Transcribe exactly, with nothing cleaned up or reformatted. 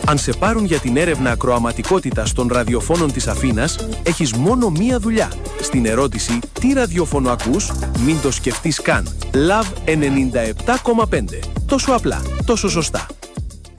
Αν σε πάρουν για την έρευνα ακροαματικότητας των ραδιοφώνων της Αθήνας, έχεις μόνο μία δουλειά. Στην ερώτηση «Τι ραδιόφωνο ακούς?» μην το σκεφτείς καν. Love ενενήντα επτά κόμμα πέντε. Τόσο απλά, τόσο σωστά.